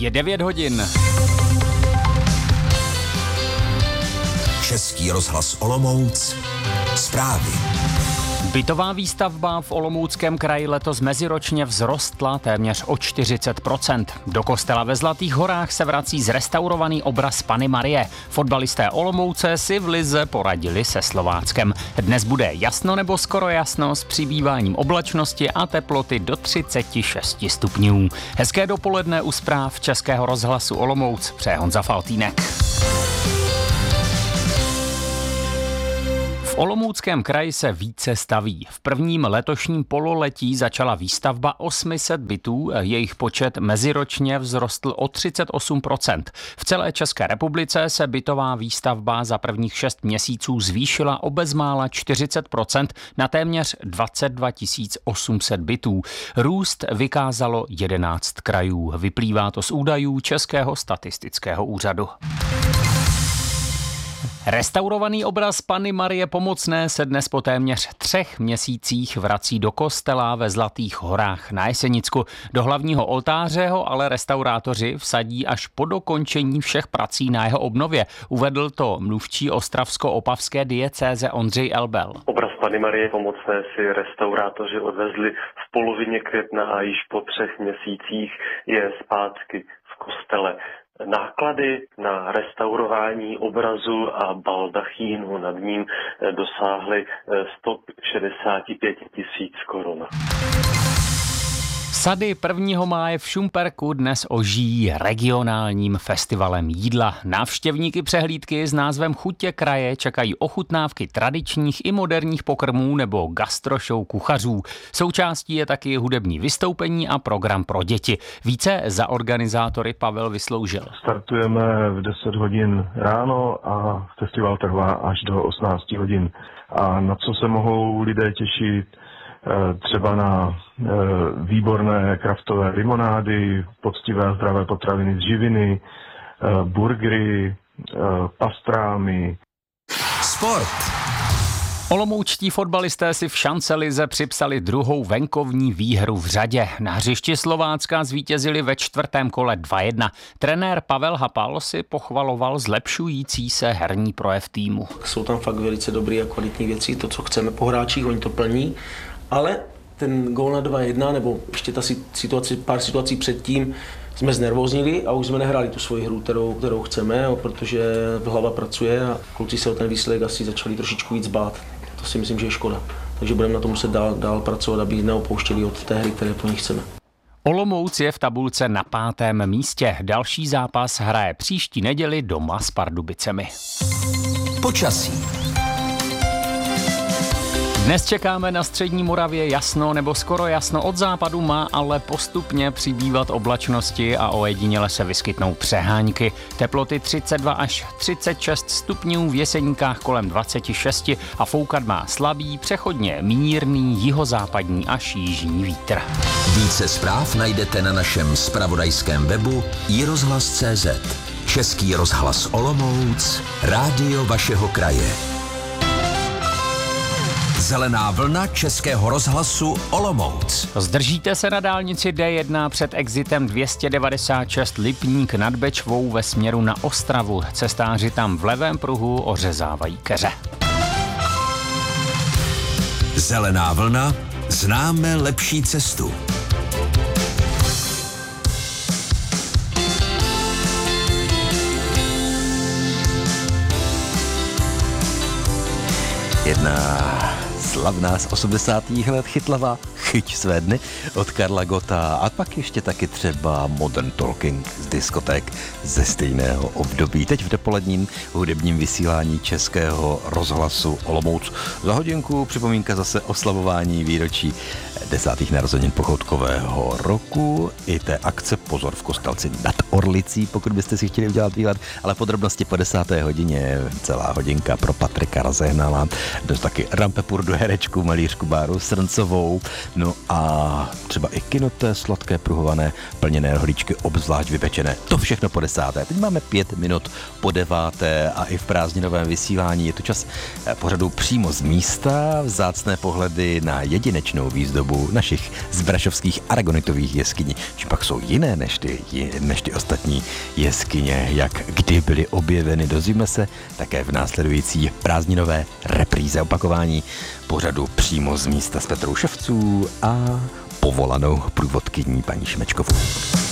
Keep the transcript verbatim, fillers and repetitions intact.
Je devět hodin. Český rozhlas Olomouc. Zprávy. Bytová výstavba v Olomouckém kraji letos meziročně vzrostla téměř o čtyřicet procent. Do kostela ve Zlatých horách se vrací zrestaurovaný obraz Panny Marie. Fotbalisté Olomouce si v lize poradili se Slováckem. Dnes bude jasno nebo skoro jasno s přibýváním oblačnosti a teploty do třicet šest stupňů. Hezké dopoledne u zpráv Českého rozhlasu Olomouc přeje Honza Faltýnek. V Olomouckém kraji se více staví. V prvním letošním pololetí začala výstavba osm set bytů, jejich počet meziročně vzrostl o třicet osm procent. V celé České republice se bytová výstavba za prvních šest měsíců zvýšila o bezmála čtyřicet procent na téměř dvacet dva tisíc osm set bytů. Růst vykázalo jedenáct krajů. Vyplývá to z údajů Českého statistického úřadu. Restaurovaný obraz Panny Marie Pomocné se dnes po téměř třech měsících vrací do kostela ve Zlatých horách na Jesenicku. Do hlavního oltáře ho ale restaurátoři vsadí až po dokončení všech prací na jeho obnově. Uvedl to mluvčí ostravsko-opavské diecéze Ondřej Elbel. Obraz Panny Marie Pomocné si restaurátoři odvezli v polovině května a již po třech měsících je zpátky v kostele. Náklady na restaurování obrazu a baldachínu nad ním dosáhly sto šedesát pět tisíc korun. Sady prvního máje v Šumperku dnes ožijí regionálním festivalem jídla. Návštěvníky přehlídky s názvem Chutě kraje čekají ochutnávky tradičních i moderních pokrmů nebo gastroshow kuchařů. Součástí je taky hudební vystoupení a program pro děti. Více za organizátory Pavel Vysloužil. Startujeme v deset hodin ráno a festival trvá až do osmnáct hodin. A na co se mohou lidé těšit? Třeba na výborné kraftové limonády, poctivé a zdravé potraviny z živiny, burgery, pastrámy. Sport. Olomoučtí fotbalisté si v šancelize připsali druhou venkovní výhru v řadě. Na hřišti Slovácka zvítězili ve čtvrtém kole dva jedna. Trenér Pavel Hapal si pochvaloval zlepšující se herní projev týmu. Jsou tam fakt velice dobré a kvalitní věci, to, co chceme po hráčích, oni to plní, ale ten gól na dva jedna, nebo ještě ta situace, pár situací předtím, jsme znervoznili a už jsme nehráli tu svoji hru, kterou, kterou chceme, protože hlava pracuje a kluci se o ten výsledek asi začali trošičku víc bát. To si myslím, že je škoda. Takže budeme na tom muset dál, dál pracovat, aby neopouštěli od té hry, které po nich chceme. Olomouc je v tabulce na pátém místě. Další zápas hraje příští neděli doma s Pardubicemi. Počasí. Dnes čekáme na střední Moravě jasno nebo skoro jasno. Od západu má ale postupně přibývat oblačnosti a ojediněle se vyskytnou přehánky. Teploty třicet dva až třicet šest stupňů, v Jeseníkách kolem dvacet šest a foukat má slabý, přechodně mírný jihozápadní až jižní vítr. Více zpráv najdete na našem zpravodajském webu i rozhlas tečka cé zet. Český rozhlas Olomouc, rádio vašeho kraje. Zelená vlna Českého rozhlasu Olomouc. Zdržíte se na dálnici D jedna před exitem dvě stě devadesát šest Lipník nad Bečvou ve směru na Ostravu. Cestáři tam v levém pruhu ořezávají keře. Zelená vlna, známe lepší cestu. Jedna slavná z osmdesátých let chytlavá Chyť své dny od Karla Gotta a pak ještě taky třeba Modern Talking z diskoték ze stejného období. Teď v dopoledním hudebním vysílání Českého rozhlasu Olomouc. Za hodinku připomínka zase oslavování výročí desátých narozenin pochoutkového roku i té akce Pozor v Kostelci nad Orlicí, pokud byste si chtěli udělat výlet, ale podrobnosti po desáté hodině, celá hodinka pro Patrika Rozehnala, dost taky Rampepurdu herečku, malířku Báru Srncovou, No a třeba i kinoté, sladké pruhované, plněné rohlíčky, obzvlášť vypečené. To všechno po desáté. Teď máme pět minut po deváté a i v prázdninovém vysílání je to čas pořadu přímo z místa, vzácné pohledy na jedinečnou výzdobu našich zbrašovských aragonitových jeskyní. Či pak jsou jiné než ty, než ty ostatní jeskyně, jak kdy byly objeveny. Dozvíme se také v následující prázdninové repríze opakování pořadu přímo z místa s Petrou Ševců a povolanou průvodkyní paní Šimečkovou.